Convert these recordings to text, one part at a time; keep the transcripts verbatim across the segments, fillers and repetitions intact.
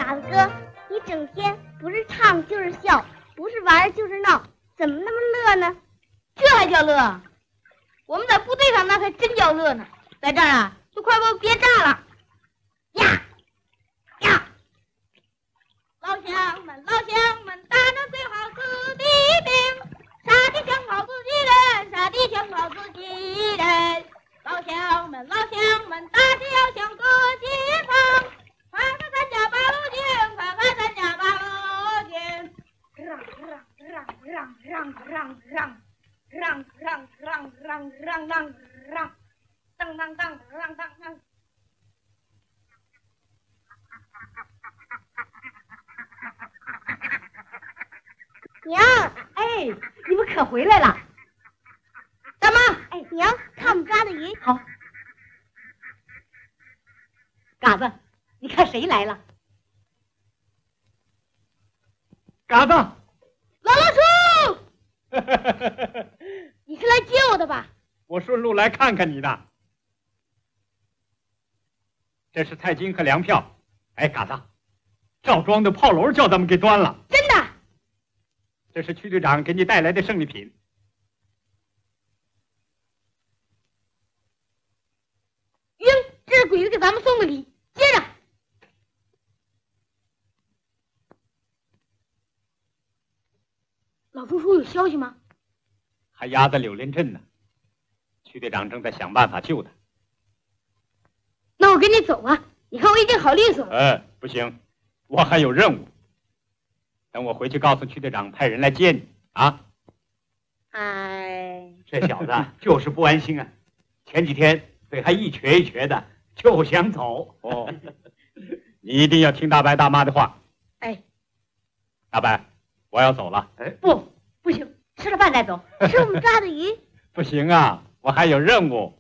嘎子哥，你整天不是唱就是笑，不是玩就是闹，怎么那么乐呢？ 这还叫乐？我们在部队上那才真叫乐呢，在这儿啊，就快把我憋炸了。呀呀！老乡们，老乡们，打仗最好自己兵，杀敌想好自己人，杀敌想好自己人。老乡们，老乡们，大家要向各解放，快快参加八路军，快快参加八路军。让让让让让让让。让让让让让让让，当当当让当当。 娘， 哎，你们可回来了。 大妈， 哎，娘，看我们抓的鱼。 好。嘎子，你看谁来了？ 嘎子， 老老鼠。你是来接我的吧？ 我顺路来看看你的。这是菜金和粮票。哎，嘎子，赵庄的炮楼叫咱们给端了。 真的？ 这是区队长给你带来的胜利品。 晕，这是鬼子给咱们送的礼。接着。老叔叔有消息吗？ 还压在柳林镇呢，区队长正在想办法救他。 那我跟你走啊，你看我已经好利索了。 呃，不行，我还有任务。等我回去告诉区队长派人来接你啊。 哎， 这小子就是不安心啊，前几天嘴还一瘸一瘸的，就想走。哦，你一定要听大白大妈的话。 哎， 大白，我要走了。 哎，不，不行，吃了饭再走。 是我们抓的鱼。 不行啊，我还有任务。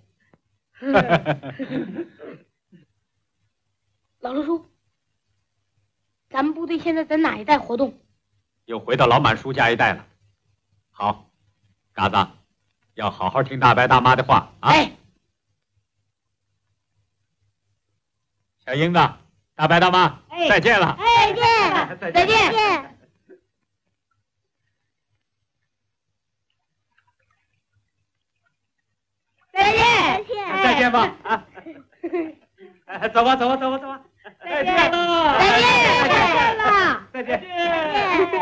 老叔叔，咱们部队现在在哪一带活动？ 又回到老满叔家一带了。好，嘎子，要好好听大白大妈的话啊。 哎， 小英子，大白大妈， 哎， 再见了。 再见， 再见， 再见。 再见。 再见， 再见吧啊！走吧，走吧，走吧，走吧。 再见， 再见了， 再见了， 再见， 再见。